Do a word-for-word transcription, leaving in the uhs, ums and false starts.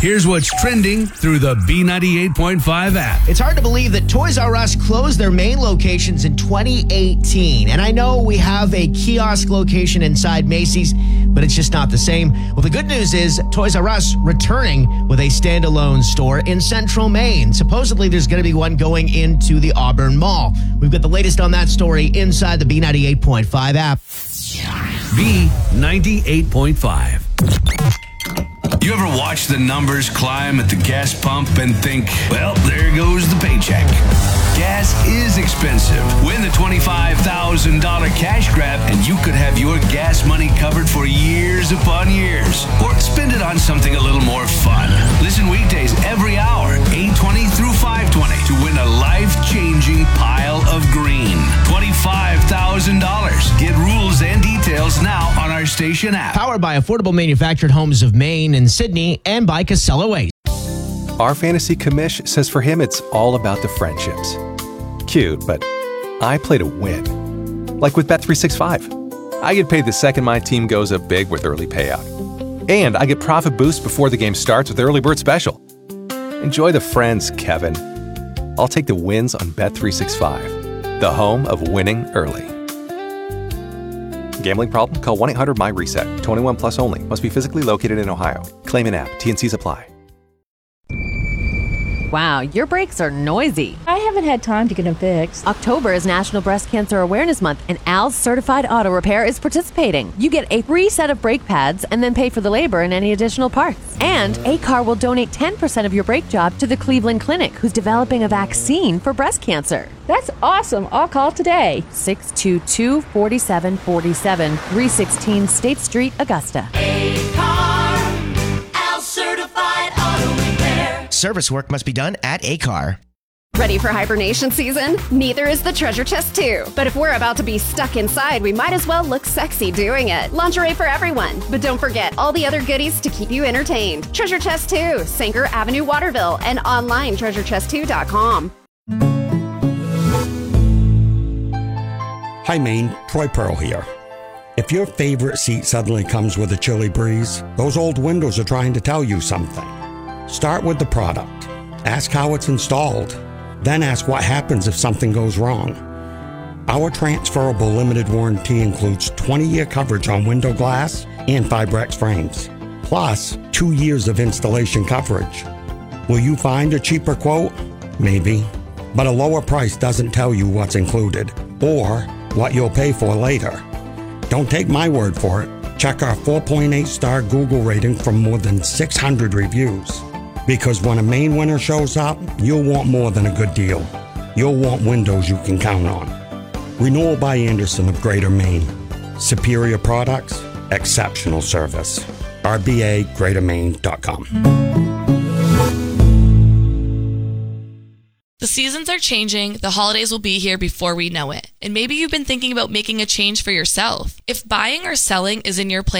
Here's what's trending through the B ninety-eight point five app. It's hard to believe that Toys R Us closed their main locations in twenty eighteen. And I know we have a kiosk location inside Macy's, but it's just not the same. Well, the good news is Toys R Us returning with a standalone store in Central Maine. Supposedly, there's going to be one going into the Auburn Mall. We've got the latest on that story inside the B ninety-eight point five app. B ninety-eight point five. You ever watch the numbers climb at the gas pump and think, well, there goes the paycheck? Gas is expensive. Win the twenty-five thousand dollars cash grab and you could have your gas money covered for years upon years. Or spend it on something a little more fun. Listen weekdays every hour, eight twenty through five twenty, to win a life-changing pile of green. twenty-five thousand dollars. Get rules and details now on our station app. Powered by Affordable Manufactured Homes of Maine and Sydney and by Casella Waste. Our fantasy commish says for him it's all about the friendships. Cute, but I play to win. Like with Bet three sixty-five. I get paid the second my team goes up big with early payout. And I get profit boost before the game starts with Early Bird Special. Enjoy the friends, Kevin. I'll take the wins on Bet three sixty-five, the home of winning early. Gambling problem? Call one eight hundred M Y reset. twenty-one plus only. Must be physically located in Ohio. Claim in app. T N Cs apply. Wow, your brakes are noisy. I haven't had time to get them fixed. October is National Breast Cancer Awareness Month, and Al's Certified Auto Repair is participating. You get a free set of brake pads and then pay for the labor and any additional parts. And A C A R will donate ten percent of your brake job to the Cleveland Clinic, who's developing a vaccine for breast cancer. That's awesome. I'll call today. six two two, four seven four seven, three sixteen State Street, Augusta. A C A R, Al's Certified Auto Repair. Service work must be done at A C A R. Ready for hibernation season? Neither is the Treasure Chest two. But if we're about to be stuck inside, we might as well look sexy doing it. Lingerie for everyone. But don't forget all the other goodies to keep you entertained. Treasure Chest two, Sanger Avenue, Waterville, and online treasure chest two dot com. Hi Maine, Troy Pearl here. If your favorite seat suddenly comes with a chilly breeze, those old windows are trying to tell you something. Start with the product. Ask how it's installed. Then ask what happens if something goes wrong. Our transferable limited warranty includes twenty-year coverage on window glass and Fibrex frames, plus two years of installation coverage. Will you find a cheaper quote? Maybe. But a lower price doesn't tell you what's included or what you'll pay for later. Don't take my word for it. Check our four point eight star Google rating from more than six hundred reviews. Because when a Maine winner shows up, you'll want more than a good deal. You'll want windows you can count on. Renewal by Andersen of Greater Maine. Superior products, exceptional service. R B A greater maine dot com. The seasons are changing, the holidays will be here before we know it. And maybe you've been thinking about making a change for yourself. If buying or selling is in your plan,